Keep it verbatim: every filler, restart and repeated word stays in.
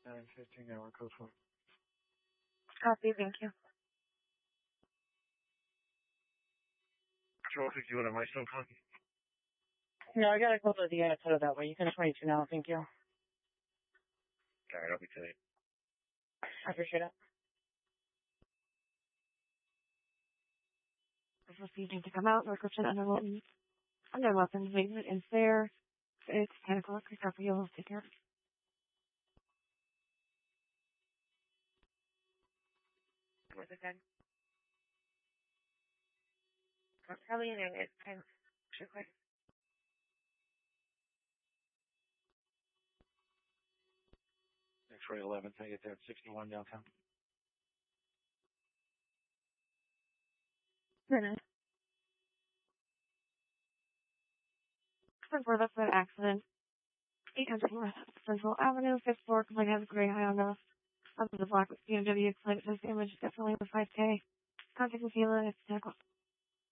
nine fifteen, network code four. Copy, thank you. Control fifty-one, am I still talking? No, I gotta go to the uh, title that way. You can twenty-two now, thank you. Alright, I'll be to you. I appreciate it. This was evening to come out, restriction under weapons, under weapons, movement is there. It's ten o'clock, recovery, you'll take care. What's it then? Probably in it, ten, sure, quick. X-ray eleven, take it there at sixty-one downtown. Minute. For that's an accident. eight hundred North Central Avenue, fifth floor, complaint has a gray Hyundai. Up to the block with B M W, plate says damage, definitely over five K. Contact with Hila, it's ten o'clock.